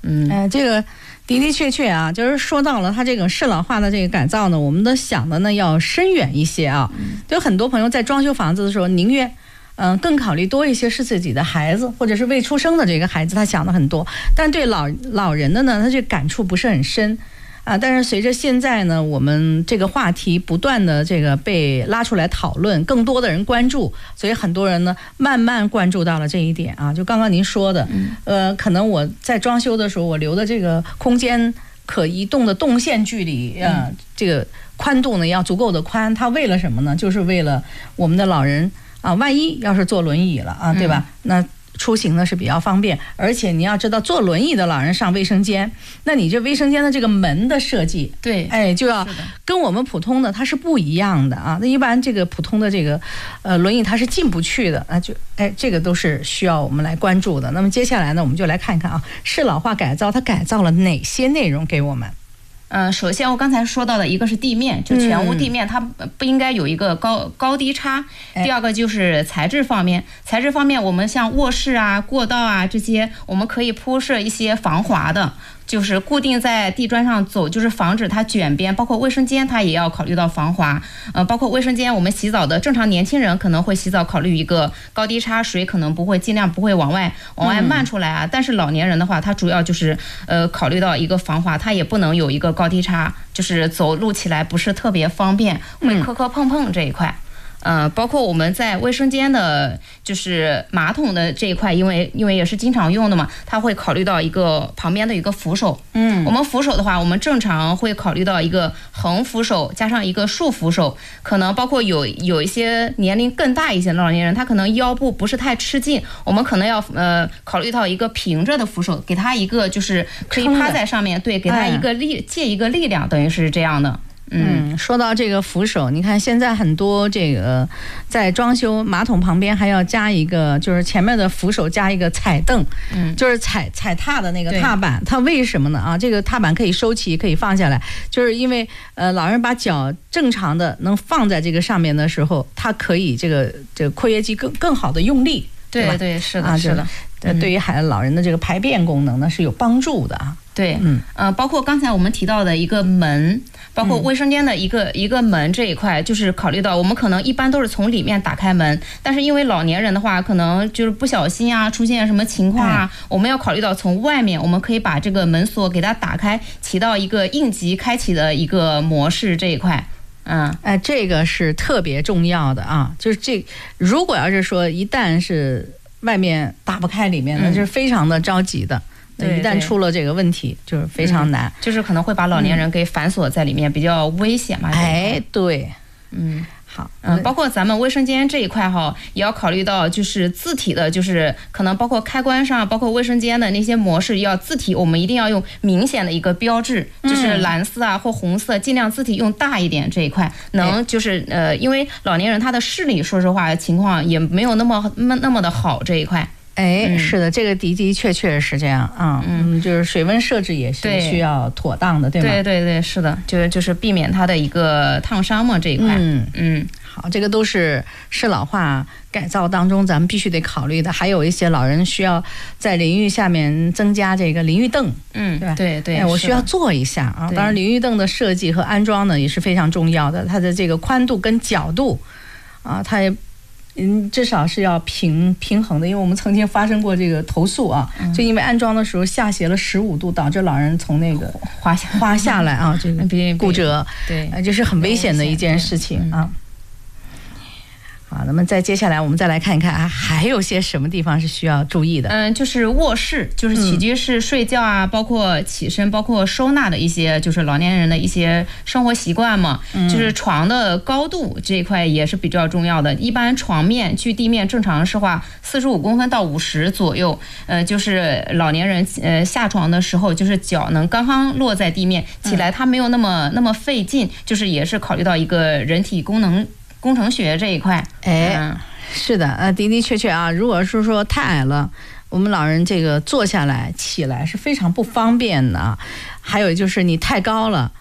这个的的确确啊，就是说到了它这个适老化的这个改造呢，我们的想的呢要深远一些啊。就很多朋友在装修房子的时候，宁愿更考虑多一些是自己的孩子或者是未出生的这个孩子，他想的很多，但对老人的呢，他这感触不是很深啊。但是随着现在呢，我们这个话题不断的这个被拉出来讨论，更多的人关注，所以很多人呢慢慢关注到了这一点啊。就刚刚您说的，可能我在装修的时候，我留的这个空间可移动的动线距离这个宽度呢要足够的宽，它为了什么呢？就是为了我们的老人啊，万一要是坐轮椅了啊，对吧？那出行呢是比较方便，而且你要知道，坐轮椅的老人上卫生间，那你这卫生间的这个门的设计， 对， 就要跟我们普通的它是不一样的啊。那一般这个普通的这个轮椅它是进不去的啊，这个都是需要我们来关注的。那么接下来呢，我们就来看看啊，适老化改造它改造了哪些内容给我们。 首先我刚才说到的一个是地面，就全屋地面它不应该有一个高低差。第二个就是材质方面，我们像卧室啊、过道啊这些，我们可以铺设一些防滑的，就是固定在地砖上走，就是防止它卷边。包括卫生间它也要考虑到防滑。包括卫生间我们洗澡的正常年轻人可能会洗澡考虑一个高低差，水可能尽量不会往外漫出来啊。但是老年人的话，它主要就是考虑到一个防滑，它也不能有一个高低差，就是走路起来不是特别方便，会磕碰这一块。包括我们在卫生间的，就是马桶的这一块，因为也是经常用的嘛，它会考虑到一个旁边的一个扶手。我们扶手的话，我们正常会考虑到一个横扶手加上一个竖扶手，可能包括有一些年龄更大一些的老年人，他可能腰部不是太吃劲，我们可能要考虑到一个平着的扶手，给他一个就是可以趴在上面，对，给他一个借一个力量，等于是这样的。 说到这个扶手，你看现在很多这个在装修马桶旁边还要加一个，就是前面的扶手加一个踩凳，就是踩踏的那个踏板。它为什么呢？啊，这个踏板可以收起，可以放下来，就是因为老人把脚正常的能放在这个上面的时候，它可以这个括约肌更好的用力。 对，是的，是的。 对于老人的这个排便功能呢是有帮助的啊。 对，包括刚才我们提到的一个门，包括卫生间的一个门这一块，就是考虑到我们可能一般都是从里面打开门，但是因为老年人的话，可能就是不小心啊，出现什么情况啊，我们要考虑到从外面，我们可以把这个门锁给它打开，起到一个应急开启的一个模式这一块。 这个是特别重要的啊，就是如果要是说一旦是外面打不开里面呢，就是非常的着急的。一旦出了这个问题，就是非常难， 就是可能会把老年人给反锁在里面，比较危险嘛。 对，好， 包括咱们卫生间这一块哈，也要考虑到就是字体的，就是可能包括开关上，包括卫生间的那些模式，要字体我们一定要用明显的一个标志，就是蓝色啊或红色，尽量字体用大一点这一块，就是因为老年人他的视力说实话情况也没有那么的好这一块。 是的，这个的确是这样啊。就是水温设置也是需要妥当的，对吗？ 对，是的，就是避免它的一个烫伤嘛这一块。 好，这个都是适老化改造当中咱们必须得考虑的。还有一些老人需要在淋浴下面增加这个淋浴凳，对吧？ 对， 我需要做一下啊。当然，淋浴凳的设计和安装呢也是非常重要的，它的这个宽度跟角度啊，它也。至少是要平衡的，因为我们曾经发生过这个投诉啊，就因为安装的时候下斜了15度，导致老人从那个滑下来啊，这个骨折， 对， 这是很危险的一件事情啊。好，那么接下来我们再来看一看还有些什么地方是需要注意的。 就是卧室，就是起居室睡觉啊，包括起身，包括收纳的一些，就是老年人的一些生活习惯嘛。就是床的高度这一块也是比较重要的。一般床面距地面正常是话45公分到50左右。就是老年人下床的时候，就是脚能刚刚落在地面，起来它没有那么费劲，就是也是考虑到一个人体工程学这一块。 是的，的确啊，如果是说太矮了，我们老人这个坐下来起来是非常不方便的。还有就是你太高了，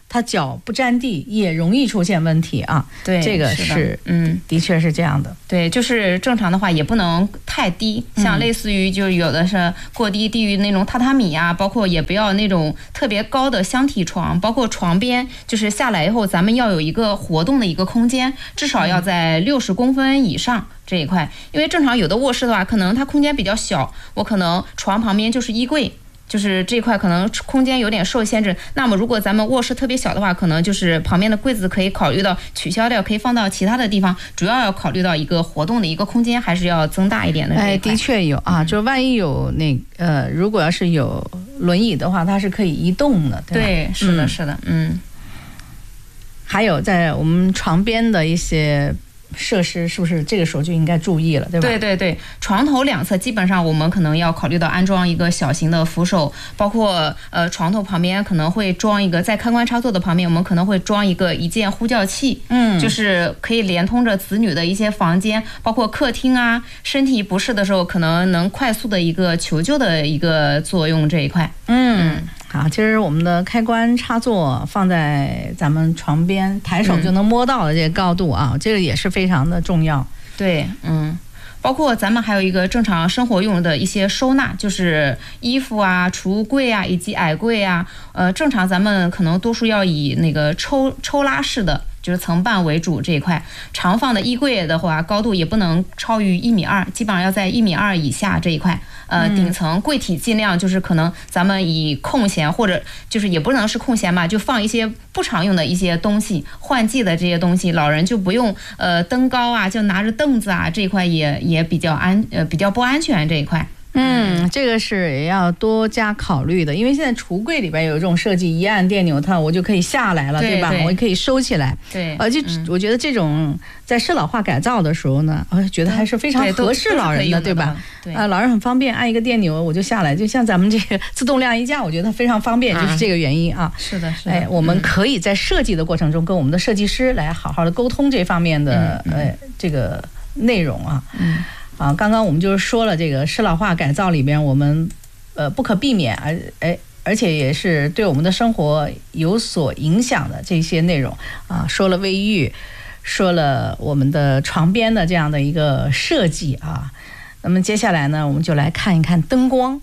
他脚不沾地也容易出现问题啊。 对， 这个是的确是这样的。 对，就是正常的话也不能太低，像类似于就有的是过低于那种榻榻米啊，包括也不要那种特别高的箱体床，包括床边就是下来以后咱们要有一个活动的一个空间，至少要在60公分以上。这一块，因为正常有的卧室的话，可能它空间比较小，我可能床旁边就是衣柜，就是这块可能空间有点受限制。那么如果咱们卧室特别小的话，可能就是旁边的柜子可以考虑到取消掉，可以放到其他的地方。主要要考虑到一个活动的一个空间，还是要增大一点的。 的确有啊，就万一有如果要是有轮椅的话，它是可以移动的，对吧？ 对，是的，是的， 还有在我们床边的一些设施，是不是这个时候就应该注意了，对吧？ 对，床头两侧基本上我们可能要考虑到安装一个小型的扶手，包括床头旁边可能会装一个，在开关插座的旁边我们可能会装一个一键呼叫器，就是可以连通着子女的一些房间，包括客厅啊，身体不适的时候可能能快速的一个求救的一个作用这一块。 好，其实我们的开关插座放在咱们床边，抬手就能摸到的这个高度啊，这个也是非常的重要。 对，包括咱们还有一个正常生活用的一些收纳，就是衣服啊、储物柜啊以及矮柜啊，正常咱们可能多数要以那个抽拉式的。就是层半为主这一块，长放的衣柜的话，高度也不能超于1.2米，基本上要在1.2米以下这一块。顶层柜体尽量就是可能咱们以空闲或者就是也不能是空闲吧，就放一些不常用的一些东西，换季的这些东西，老人就不用登高啊，就拿着凳子啊这一块也比较比较不安全这一块。 这个是也要多加考虑的，因为现在橱柜里边有一种设计，一按电钮它我就可以下来了，对吧？我可以收起来。 对， 我觉得这种在适老化改造的时候呢，我觉得还是非常合适老人的，对吧？ 对， 老人很方便，按一个电钮我就下来，就像咱们这个自动晾衣架，我觉得非常方便，就是这个原因啊。 是的，是的。 我们可以在设计的过程中跟我们的设计师来好好的沟通这方面的这个内容啊。刚刚我们就是说了这个适老化改造里边，我们不可避免而且也是对我们的生活有所影响的这些内容啊，说了卫浴，说了我们的床边的这样的一个设计啊。那么接下来呢，我们就来看一看灯光。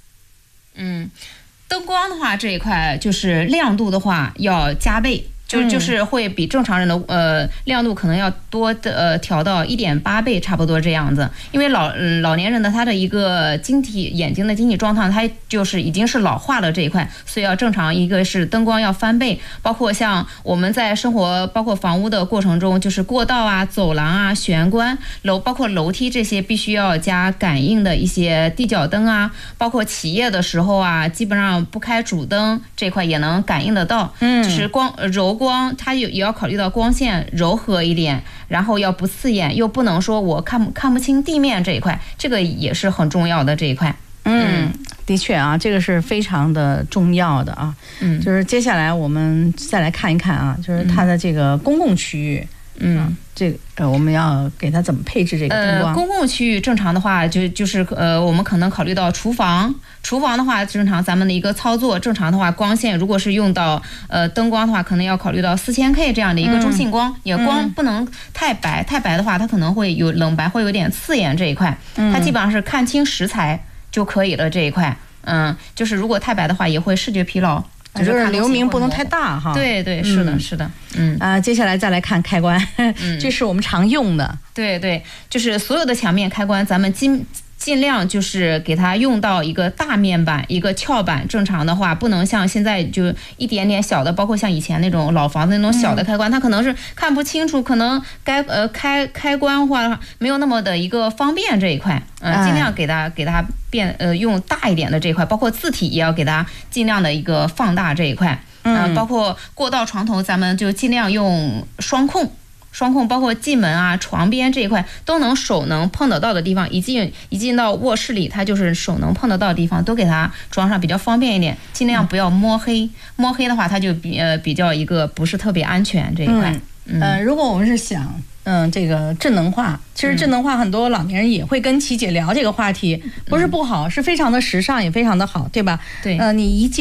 灯光的话这一块就是亮度的话要加倍。就是会比正常人的亮度可能要多调到1.8倍，差不多这样子。因为老年人的他的一个眼睛的晶体状态，他就是已经是老化了这一块，所以要正常一个是灯光要翻倍，包括像我们在生活包括房屋的过程中，就是过道啊、走廊啊、玄关包括楼梯这些必须要加感应的一些地脚灯啊，包括起夜的时候啊，基本上不开主灯这块也能感应得到。就是柔光它也要考虑到光线柔和一点，然后要不刺眼，又不能说我看不清地面这一块，这个也是很重要的这一块。 的确啊，这个是非常的重要的啊。就是接下来我们再来看一看啊，就是它的这个公共区域。这个我们要给它怎么配置这个灯光？ 公共区域正常的话就是我们可能考虑到厨房的话，正常咱们的一个操作，正常的话光线如果是用到灯光的话，可能要考虑到4000K 这样的一个中性光，也光不能太白，太白的话它可能会有冷白，会有点刺眼这一块。它基本上是看清食材就可以了这一块。就是如果太白的话也会视觉疲劳。 就是流明不能太大哈。 对，是的，是的。 接下来再来看开关，这是我们常用的。 对，就是所有的墙面开关，咱们尽量就是给它用到一个大面板，一个翘板。正常的话，不能像现在就一点点小的，包括像以前那种老房子那种小的开关，它可能是看不清楚，可能开关的话没有那么的一个方便这一块。尽量给它用大一点的这一块，包括字体也要给它尽量的一个放大这一块。包括过道床头，咱们就尽量用双控，包括进门啊、床边这一块都能手能碰得到的地方，一进到卧室里，它就是手能碰得到的地方，都给它装上比较方便一点，尽量不要摸黑。摸黑的话，它就比较一个不是特别安全这一块。 如果我们是想这个智能化，其实智能化很多老年人也会跟琪姐聊这个话题，不是不好，是非常的时尚，也非常的好，对吧？ 对。 你一键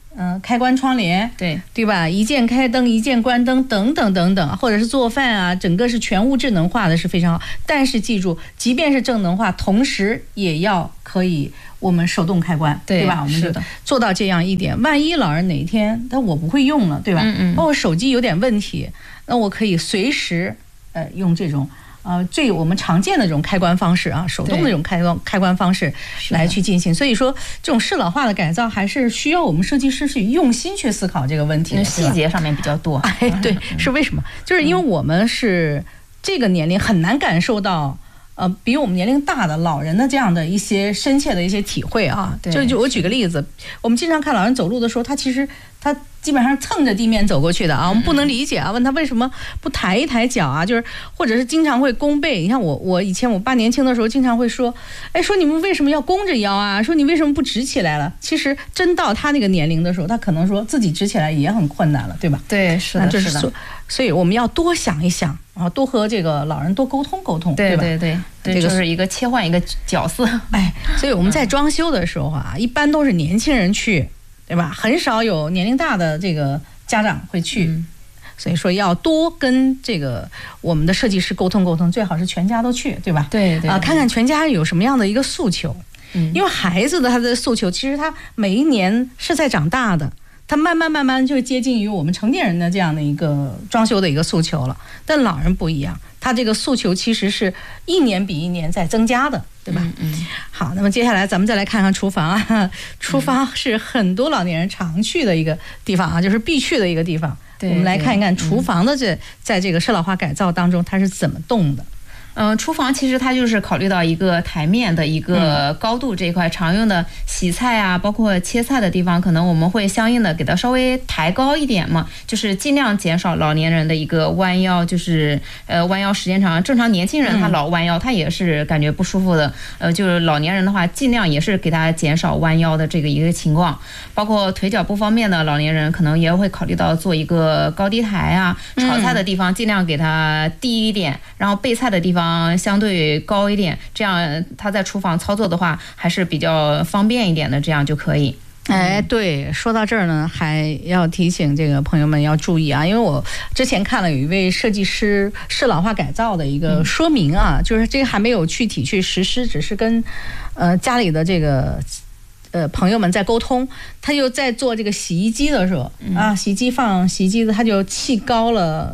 开关窗帘，对吧？一键开灯，一键关灯，等等等等，或者是做饭啊，整个是全屋智能化的，是非常好。但是记住，即便是智能化，同时也要可以我们手动开关，对吧？我们就做到这样一点。万一老人哪一天我不会用了，对吧？包括手机有点问题，那我可以随时用这种。我们常见的这种开关方式啊，手动的这种开关方式来去进行。所以说，这种适老化的改造还是需要我们设计师去用心去思考这个问题的， 细节上面比较多。 对，是为什么？就是因为我们是这个年龄很难感受到。比我们年龄大的老人的这样的一些深切的一些体会啊，就我举个例子，我们经常看老人走路的时候，他基本上蹭着地面走过去的啊，我们不能理解啊，问他为什么不抬一抬脚啊，就是或者是经常会弓背。你看我以前我爸年轻的时候经常会说，说你们为什么要弓着腰啊？说你为什么不直起来了？其实真到他那个年龄的时候，他可能说自己直起来也很困难了，对吧？ 对，是的，是的。 所以我们要多想一想啊，多和这个老人多沟通沟通，对吧？ 对，这个就是一个切换一个角色。 所以我们在装修的时候啊，一般都是年轻人去，对吧？很少有年龄大的这个家长会去，所以说要多跟这个我们的设计师沟通沟通，最好是全家都去，对吧？ 对， 看看全家有什么样的一个诉求，因为孩子的他的诉求，其实他每一年是在长大的。他慢慢就接近于我们成年人的这样的一个装修的一个诉求了，但老人不一样，他这个诉求其实是一年比一年在增加的，对吧？好，那么接下来咱们再来看看厨房啊，厨房是很多老年人常去的一个地方啊，就是必去的一个地方。我们来看一看厨房的在这个适老化改造当中，它是怎么动的。 厨房其实它就是考虑到一个台面的一个高度这一块，常用的洗菜啊，包括切菜的地方，可能我们会相应的给它稍微抬高一点嘛，就是尽量减少老年人的一个弯腰，就是弯腰时间长。正常年轻人他老弯腰，他也是感觉不舒服的。就是老年人的话，尽量也是给他减少弯腰的这个一个情况。包括腿脚不方便的老年人，可能也会考虑到做一个高低台啊，炒菜的地方尽量给它低一点，然后备菜的地方相对高一点，这样他在厨房操作的话还是比较方便一点的，这样就可以。 对，说到这儿呢，还要提醒这个朋友们要注意啊，因为我之前看了有一位设计师适老化改造的一个说明啊，就是这个还没有具体去实施，只是跟家里的这个朋友们在沟通。他就在做这个洗衣机的时候啊，洗衣机放洗衣机的，他就气高了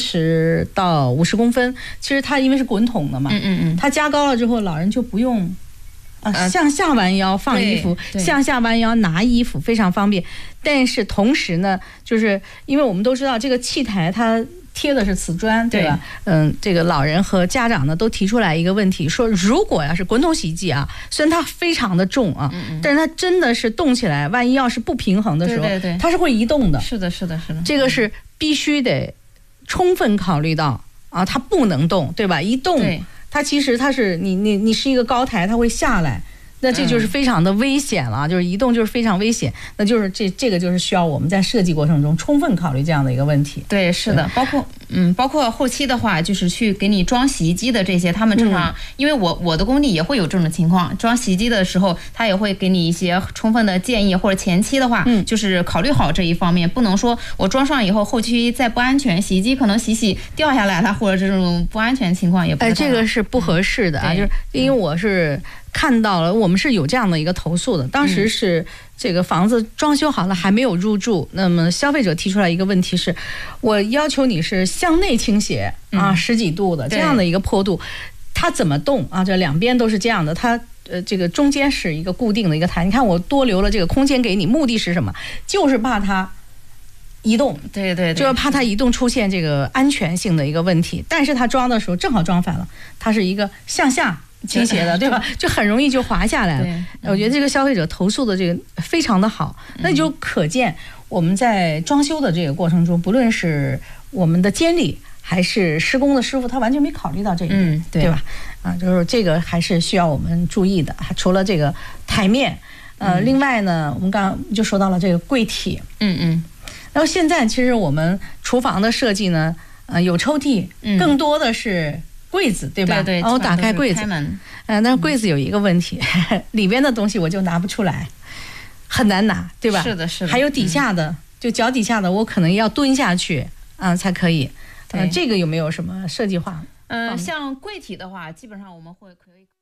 40到50公分。其实他因为是滚筒的嘛，他加高了之后，老人就不用向下弯腰放衣服，向下弯腰拿衣服非常方便。但是同时呢，就是因为我们都知道这个气台它贴的是瓷砖，对吧？这个老人和家长呢都提出来一个问题，说如果要是滚筒洗衣机啊，虽然它非常的重啊，但是它真的是动起来，万一要是不平衡的时候，它是会移动的。 是的， 这个是必须得充分考虑到啊，它不能动，对吧？一动，它其实它是你是一个高台，它会下来。那这就是非常的危险了，就是移动就是非常危险，那就是这个就是需要我们在设计过程中充分考虑这样的一个问题。 对，是的，包括后期的话，就是去给你装洗衣机的这些，他们正常，因为我的工地也会有这种情况，装洗衣机的时候，他也会给你一些充分的建议，或者前期的话，就是考虑好这一方面，不能说我装上以后后期再不安全，洗衣机可能洗掉下来了，或者这种不安全情况也不太好。 这个是不合适的啊，就是因为我是看到了，我们是有这样的一个投诉的，当时是这个房子装修好了还没有入住，那么消费者提出来一个问题是，我要求你是向内倾斜啊，10几度的这样的一个坡度，它怎么动啊？这两边都是这样的，它这个中间是一个固定的一个台，你看我多留了这个空间给你，目的是什么？就是怕它移动， 对， 就是怕它移动出现这个安全性的一个问题。但是它装的时候正好装反了，它是一个向下倾斜的，对吧？就很容易就滑下来了。我觉得这个消费者投诉的这个非常的好，那就可见我们在装修的这个过程中，不论是我们的监理还是施工的师傅，他完全没考虑到这一点，对吧？就是这个还是需要我们注意的。除了这个台面，另外呢，我们刚刚就说到了这个柜体，然后现在其实我们厨房的设计呢，有抽屉，更多的是柜子，对吧？ 对， 然后打开柜子， 开门， 但是柜子有一个问题，里边的东西我就拿不出来。 很难拿，对吧？ 是的，是的。 还有底下的，就脚底下的，我可能要蹲下去才可以。这个有没有什么设计化？ 像柜体的话，基本上我们可以。